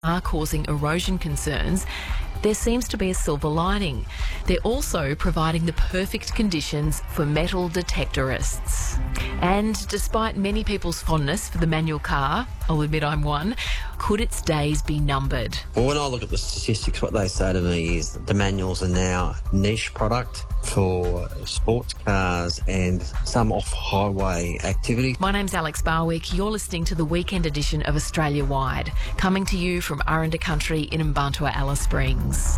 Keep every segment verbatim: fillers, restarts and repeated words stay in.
are causing erosion concerns, there seems to be a silver lining. They're also providing the perfect conditions for metal detectorists. And despite many people's fondness for the manual car, I'll admit I'm one, could its days be numbered? Well, when I look at the statistics, what they say to me is that the manuals are now a niche product for sports cars and some off-highway activity. My name's Alex Barwick. You're listening to the weekend edition of Australia Wide, coming to you from Aranda Country in Mbantua, Alice Springs.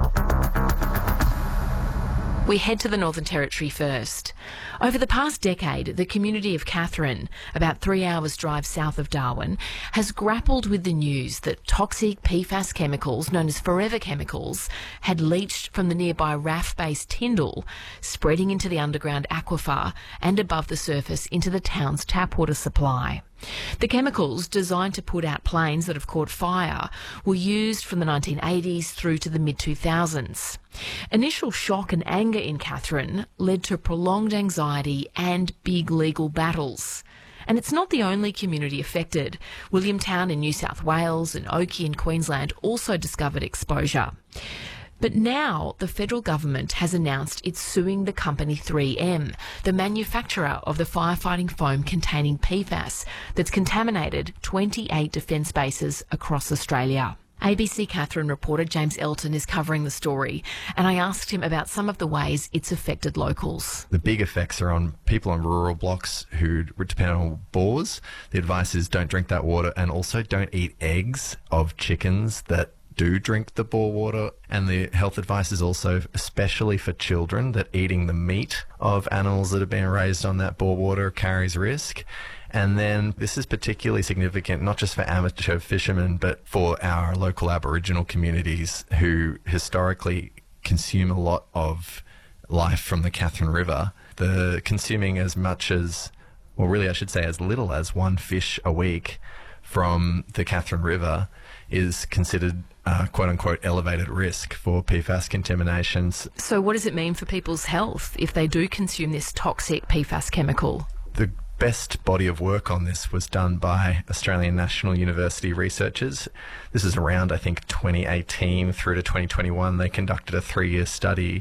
We head to the Northern Territory first. Over the past decade, the community of Katherine, about three hours drive south of Darwin, has grappled with the news that toxic P FAS chemicals, known as forever chemicals, had leached from the nearby R A F base Tyndall, spreading into the underground aquifer and above the surface into the town's tap water supply. The chemicals, designed to put out planes that have caught fire, were used from the nineteen eighties through to the mid two thousands. Initial shock and anger in Katherine led to prolonged anxiety and big legal battles. And it's not the only community affected. Williamtown in New South Wales and Oakey in Queensland also discovered exposure. But now the federal government has announced it's suing the company three M, the manufacturer of the firefighting foam containing P FAS that's contaminated twenty-eight defence bases across Australia. A B C Katherine reporter James Elton is covering the story, and I asked him about some of the ways it's affected locals. The big effects are on people on rural blocks who depend on bores. The advice is don't drink that water, and also don't eat eggs of chickens that do drink the bore water. And the health advice is also, especially for children, that eating the meat of animals that have been raised on that bore water carries risk. And then this is particularly significant not just for amateur fishermen, but for our local Aboriginal communities who historically consume a lot of life from the Katherine River. The consuming as much as, or really I should say as little as one fish a week from the Katherine River is considered uh, quote-unquote elevated risk for P FAS contaminations. So what does it mean for people's health if they do consume this toxic P FAS chemical? The best body of work on this was done by Australian National University researchers. This is around, I think, twenty eighteen through to twenty twenty-one. They conducted a three-year study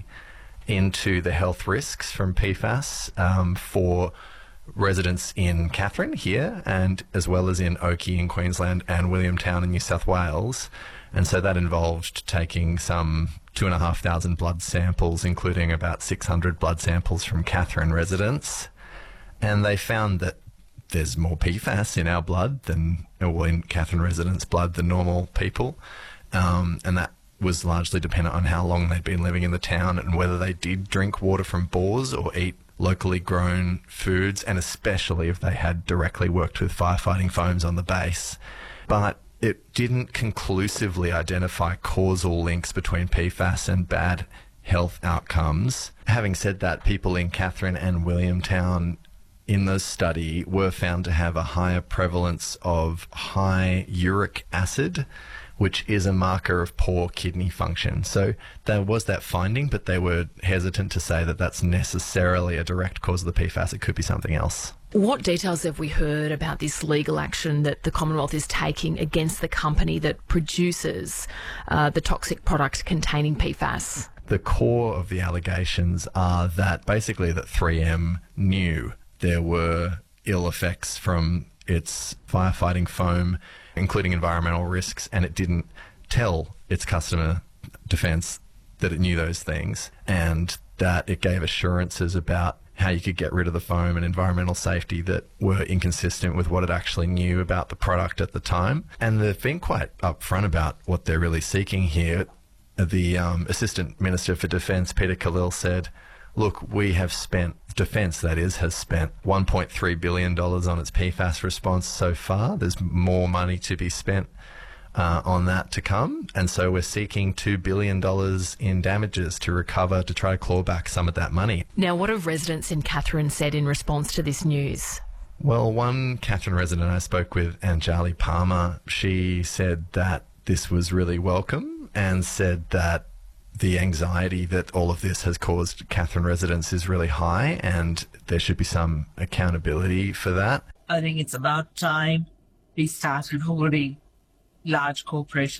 into the health risks from P FAS um, for residents in Katherine here, and as well as in Oakey in Queensland and Williamtown in New South Wales. And so that involved taking some two and a half thousand blood samples, including about six hundred blood samples from Katherine residents. And they found that there's more P FAS in our blood than, well, in Katherine residents' blood than normal people. Um, and that was largely dependent on how long they'd been living in the town and whether they did drink water from bores or eat locally grown foods, and especially if they had directly worked with firefighting foams on the base. But it didn't conclusively identify causal links between P FAS and bad health outcomes. Having said that, people in Katherine and Williamtown in the study were found to have a higher prevalence of high uric acid, which is a marker of poor kidney function. So there was that finding, but they were hesitant to say that that's necessarily a direct cause of the P FAS. It could be something else. What details have we heard about this legal action that the Commonwealth is taking against the company that produces uh, the toxic product containing P FAS? The core of the allegations are that basically that three M knew there were ill effects from its firefighting foam, including environmental risks, and it didn't tell its customer defence that it knew those things, and that it gave assurances about how you could get rid of the foam and environmental safety that were inconsistent with what it actually knew about the product at the time. And they've been quite upfront about what they're really seeking here. The um, Assistant Minister for Defence, Peter Khalil, said, look, we have spent, Defence that is, has spent one point three billion dollars on its P FAS response so far. There's more money to be spent uh, on that to come. And so we're seeking two billion dollars in damages to recover, to try to claw back some of that money. Now, what have residents in Katherine said in response to this news? Well, one Katherine resident I spoke with, Anjali Palmer, she said that this was really welcome and said that the anxiety that all of this has caused Katherine residents is really high, and there should be some accountability for that. I think it's about time we started holding large corporations